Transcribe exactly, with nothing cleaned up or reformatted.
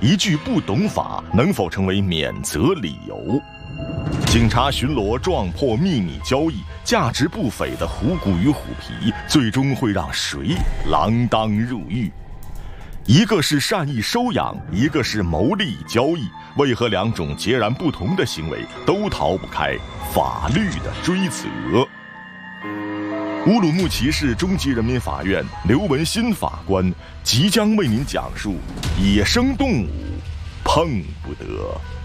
一句不懂法能否成为免责理由？警察巡逻撞破秘密交易，价值不菲的虎骨与虎皮，最终会让谁锒铛入狱？一个是善意收养，一个是牟利交易，为何两种截然不同的行为都逃不开法律的追责？乌鲁木齐市中级人民法院刘文新法官即将为您讲述：野生动物碰不得。